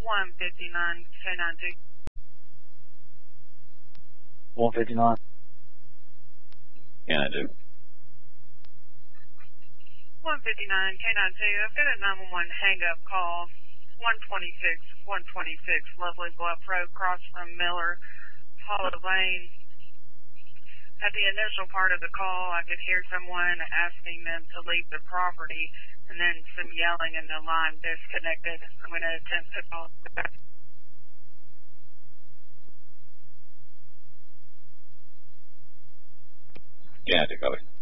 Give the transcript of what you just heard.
159, K92. 159. K92. 159, K92. I've got a 911 hang-up call. 126, Lovely Bluff Road, across from Miller Hollow Lane. At the initial part of the call, I could hear someone asking them to leave the property, and then some yelling and the line disconnected. I'm going to attempt to call back. K92, copy.